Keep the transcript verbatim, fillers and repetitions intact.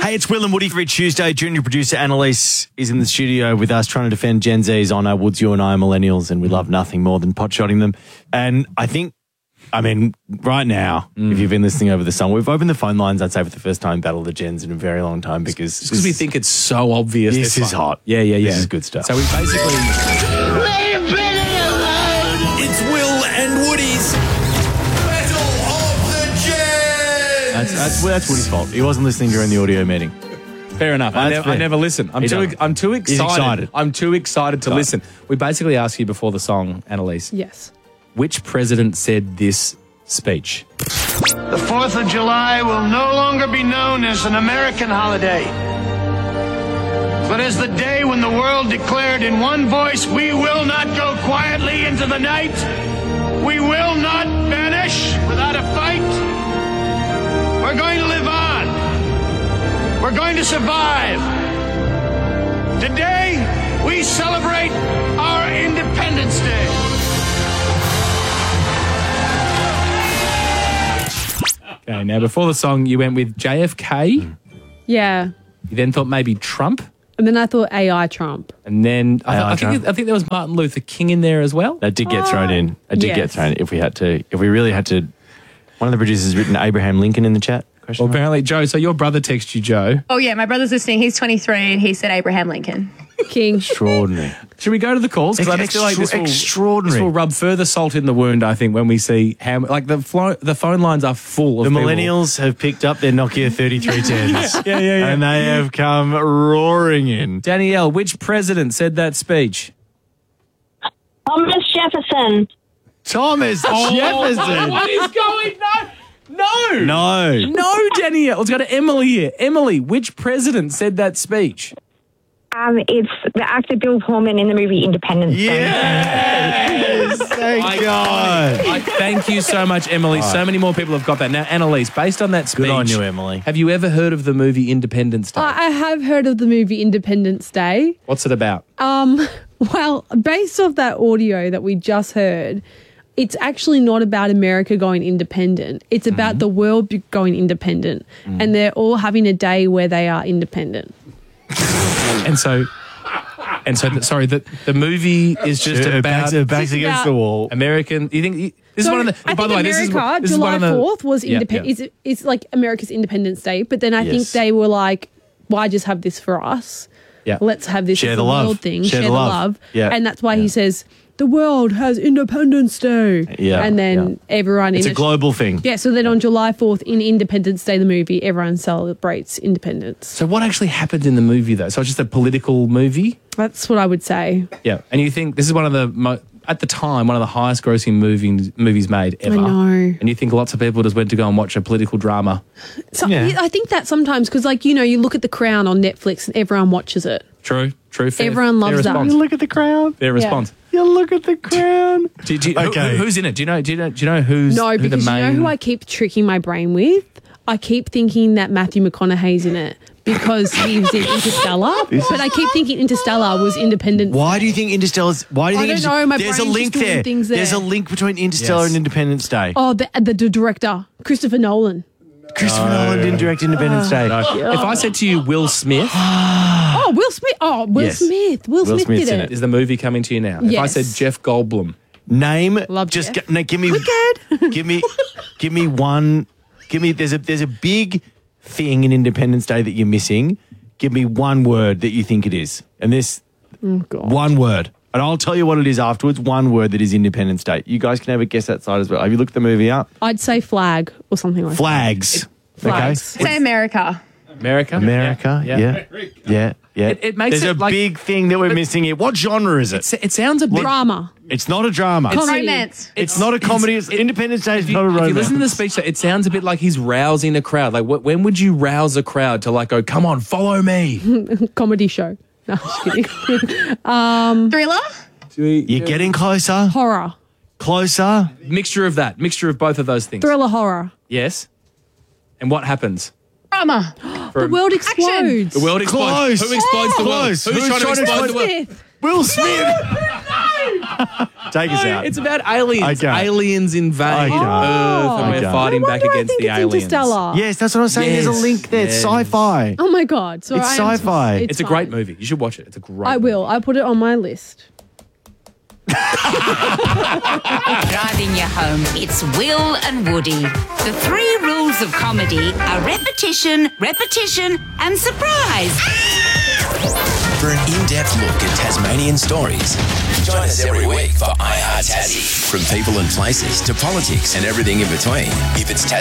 Hey, it's Will and Woody for each Tuesday. Junior producer Annalise is in the studio with us trying to defend Gen Z's honour. Woods, you and I are millennials and we love nothing more than pot-shotting them. And I think, I mean, right now, mm. if you've been listening over the song, we've opened the phone lines, I'd say, for the first time, Battle of the Gens in a very long time because... Because we think it's so obvious. This is hot. Yeah, yeah, yeah. This is good stuff. So we basically... Leave Billy alone! It's Will and Woody's Battle of the Gens! That's, that's, well, that's Woody's fault. He wasn't listening during the audio meeting. Fair enough. I, ne- I never listen. I'm He too. don't. I'm too excited. excited. I'm too excited to Got it. listen. We basically asked you before the song, Annalise. Yes. Which president said this speech? The fourth of July will no longer be known as an American holiday, but as the day when the world declared in one voice, we will not go quietly into the night. We will not vanish without a fight. We're going to live on. We're going to survive. Today, we celebrate our Independence Day. Okay, now before the song, you went with J F K. Yeah. You then thought maybe Trump. And then I thought A I Trump. And then I, th- A I I, think, Trump. I think there was Martin Luther King in there as well. That did get thrown in. That did get yes. thrown in. If we had to, if we really had to, one of the producers has written Abraham Lincoln in the chat. Question Well, mark? apparently, Joe, so your brother texted you, Joe. Oh, yeah, my brother's listening. He's twenty-three and he said Abraham Lincoln. King. Extraordinary. Should we go to the calls? Because I just feel like this will, Extraordinary. this will rub further salt in the wound, I think, when we see how, like, the flo- the phone lines are full of The people. millennials have picked up their Nokia thirty-three tens. Yeah, yeah, yeah. And they have come roaring in. Danielle, which president said that speech? Thomas Jefferson. Thomas Jefferson. What is going on? No. No. No, Danielle. Let's go to Emily here. Emily, which president said that speech? Um, it's the actor Bill Pullman in the movie Independence Day. Yes. Thank God. I thank you so much, Emily. So many more people have got that. Now, Annalise, based on that speech, Good on you, Emily. have you ever heard of the movie Independence Day? I I have heard of the movie Independence Day. What's it about? Um, well, based off that audio that we just heard, it's actually not about America going independent. It's about Mm-hmm. the world be- going independent. Mm. And they're all having a day where they are independent. And so, and so, sorry, the the movie is just Her about backs, her backs It's against about- the wall. American. You think this is So one of the? I by think the way, this is America, this is July one of the fourth was Yeah, independent. yeah. It's, it's like America's Independence Day, but then I think Yes. they were like, why just have this for us? Yeah. Let's have this Share as the a love. world thing. Share Share, the the love. love. Yeah. And that's why Yeah. he says, the world has Independence Day. Yeah. And then Yeah. everyone It's in a global thing. Yeah, so then on July fourth in Independence Day, the movie, everyone celebrates independence. So what actually happened in the movie though? So it's just a political movie. That's what I would say. Yeah. And you think this is one of the mo- at the time one of the highest grossing movies movies made ever. I know. And you think lots of people just went to go and watch a political drama. So Yeah. I think that sometimes, because like, you know, you look at The Crown on Netflix and everyone watches it. True. True. Fair, Everyone loves fair that. response. You look at the crown. Fair response. You look at the crown. Do, do, who- Okay. who- who's in it? Do you know? Do you know? Do you know who's No, who the because main? you know who I keep tricking my brain with? I keep thinking that Matthew McConaughey's in it because he was in Interstellar. But I keep thinking Interstellar was independent. Why do you think Interstellar's... Why do you I think... don't know, my There's a brain's link just doing there. things There's a there. link between Interstellar Yes. and Independence Day. Oh, the, the, the director, Christopher Nolan. Christopher Nolan didn't direct Independence Day. No. If I said to you, Will Smith, Oh, Will Smith. Oh, Will Yes. Smith. Will, Will Smith Smith's did in it. it. is the movie coming to you now? If I Yes. said Jeff Goldblum, Name... Love just Jeff. g- no, give me... Wicked. give me... Give me one... Give me... There's a there's a big thing in Independence Day that you're missing. Give me one word that you think it is. And this... Oh, God. One word. And I'll tell you what it is afterwards. One word that is Independence Day. You guys can have a guess that side as well. Have you looked the movie up? I'd say flag or something like Flags. Flags. Okay. Say America. America, America. Yeah. Yeah. Yeah. yeah. It- it makes There's it a like- big thing that we're missing here. What genre is it? It, it sounds a that. bit. Drama. It's not a drama. It's, Comedy. Romance. not a comedy. It's, it- Independence Day is If you, not a if romance. you listen to the speech, it sounds a bit like he's rousing a crowd. Like, wh- when would you rouse a crowd to like go, "Come on, follow me"? Comedy show. No, just kidding. Thriller? You're getting closer. Horror. Closer. Mixture of that, mixture of both of those things. Thriller horror. Yes. And what happens? Drama. The world explodes. The world explodes. Close. Who explodes the world? Close. Who's, Who's trying to trying to explode the world? Smith. Will Smith. Take us out. It's about aliens. Okay. Aliens invade Okay. Earth, and we're Okay. fighting No back wonder I against think the it's aliens. Interstellar. Yes, that's what I'm saying. There's Yes, a link there. It's yes. sci-fi. Oh my god! So It's I am- sci-fi. It's a great fine. movie. You should watch it. It's a great I will. I put it on my list. Driving you home, it's Will and Woody. The three rules of comedy are repetition, repetition, and surprise. For an in-depth look at Tasmanian stories, join us every week for iHeart Tassie. From people and places to politics and everything in between. If it's Tasmania,